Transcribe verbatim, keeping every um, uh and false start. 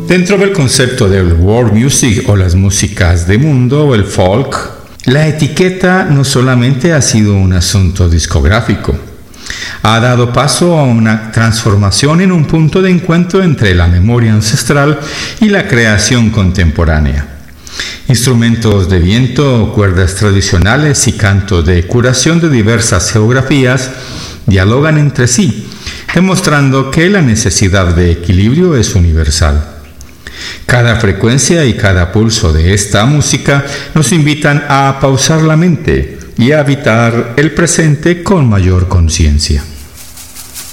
Dentro del concepto del world music o las músicas de mundo o el folk, la etiqueta no solamente ha sido un asunto discográfico, ha dado paso a una transformación en un punto de encuentro entre la memoria ancestral y la creación contemporánea. Instrumentos de viento, cuerdas tradicionales y canto de curación de diversas geografías dialogan entre sí, demostrando que la necesidad de equilibrio es universal. Cada frecuencia y cada pulso de esta música nos invitan a pausar la mente y a habitar el presente con mayor conciencia.